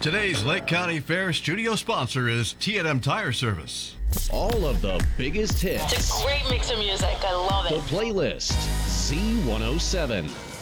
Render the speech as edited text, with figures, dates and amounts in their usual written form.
Today's Lake County Fair studio sponsor is T&M Tire Service. All of the biggest hits. It's a great mix of music. I love The it. playlist, Z107.